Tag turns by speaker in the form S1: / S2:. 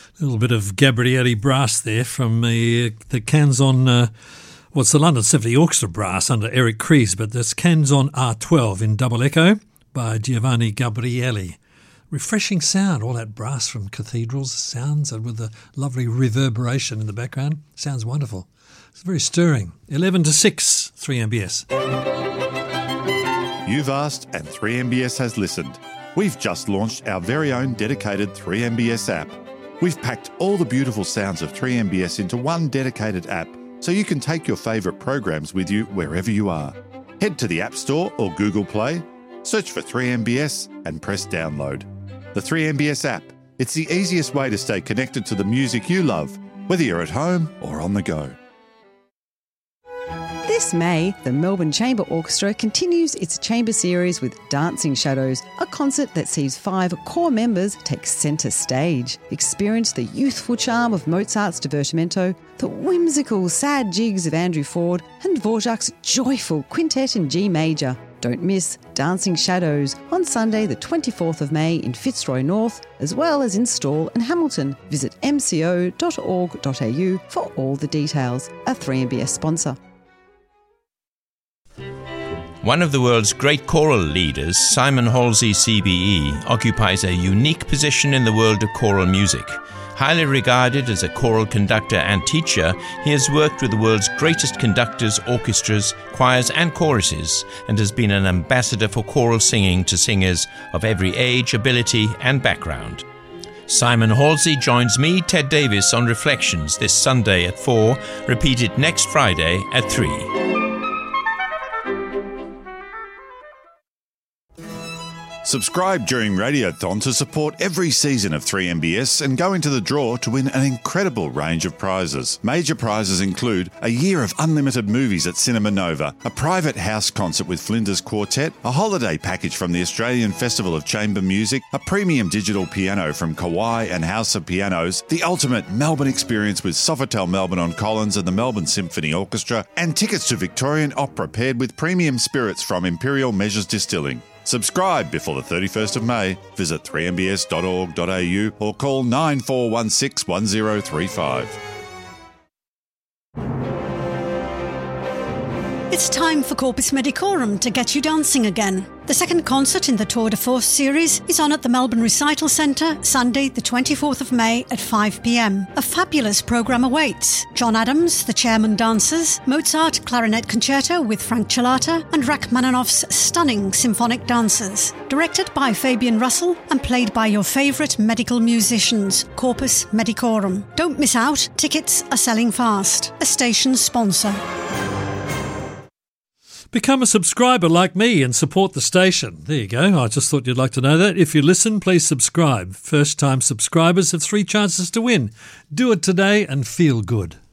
S1: A little bit of Gabrielli brass there from the Canzon, it's the London Symphony Orchestra brass under Eric Kreis, but this Canzon R12 in double echo by Giovanni Gabrielli. Refreshing sound, all that brass from cathedrals sounds and with the lovely reverberation in the background. Sounds wonderful. It's very stirring. 11 to 6, 3MBS.
S2: You've asked and 3MBS has listened. We've just launched our very own dedicated 3MBS app. We've packed all the beautiful sounds of 3MBS into one dedicated app so you can take your favourite programs with you wherever you are. Head to the App Store or Google Play, search for 3MBS and press download. The 3MBS app. It's the easiest way to stay connected to the music you love, whether you're at home or on the go.
S3: This May, the Melbourne Chamber Orchestra continues its chamber series with Dancing Shadows, a concert that sees 5 core members take centre stage. Experience the youthful charm of Mozart's Divertimento, the whimsical sad jigs of Andrew Ford, and Dvorak's joyful quintet in G major. Don't miss Dancing Shadows on Sunday the 24th of May in Fitzroy North, as well as in Stawell and Hamilton. Visit mco.org.au for all the details. A 3MBS sponsor.
S4: One of the world's great choral leaders, Simon Halsey CBE, occupies a unique position in the world of choral music. Highly regarded as a choral conductor and teacher, he has worked with the world's greatest conductors, orchestras, choirs and choruses, and has been an ambassador for choral singing to singers of every age, ability and background. Simon Halsey joins me, Ted Davis, on Reflections this Sunday at 4, repeated next Friday at 3.
S2: Subscribe during Radiothon to support every season of 3MBS and go into the draw to win an incredible range of prizes. Major prizes include a year of unlimited movies at Cinema Nova, a private house concert with Flinders Quartet, a holiday package from the Australian Festival of Chamber Music, a premium digital piano from Kawai and House of Pianos, the ultimate Melbourne experience with Sofitel Melbourne on Collins and the Melbourne Symphony Orchestra, and tickets to Victorian Opera paired with premium spirits from Imperial Measures Distilling. Subscribe before the 31st of May. Visit 3mbs.org.au or call 9416 1035.
S5: It's time for Corpus Medicorum to get you dancing again. The second concert in the Tour de Force series is on at the Melbourne Recital Centre, Sunday the 24th of May at 5 p.m. A fabulous programme awaits. John Adams, the Chairman Dancers, Mozart Clarinet Concerto with Frank Chilata, and Rachmaninoff's stunning symphonic dancers. Directed by Fabian Russell and played by your favourite medical musicians, Corpus Medicorum. Don't miss out, tickets are selling fast. A station sponsor.
S1: Become a subscriber like me and support the station. There you go. I just thought you'd like to know that. If you listen, please subscribe. First-time subscribers have 3 chances to win. Do it today and feel good.